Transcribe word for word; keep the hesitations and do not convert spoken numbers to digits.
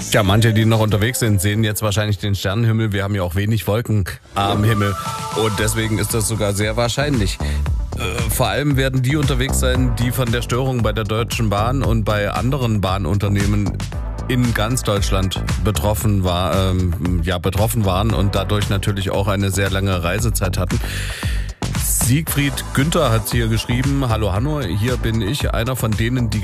Ja, manche, die noch unterwegs sind, sehen jetzt wahrscheinlich den Sternenhimmel. Wir haben ja auch wenig Wolken am Himmel und deswegen ist das sogar sehr wahrscheinlich. Äh, vor allem werden die unterwegs sein, die von der Störung bei der Deutschen Bahn und bei anderen Bahnunternehmen in ganz Deutschland betroffen war, ähm, ja, betroffen waren und dadurch natürlich auch eine sehr lange Reisezeit hatten. Siegfried Günther hat hier geschrieben: Hallo Hanno, hier bin ich, einer von denen, die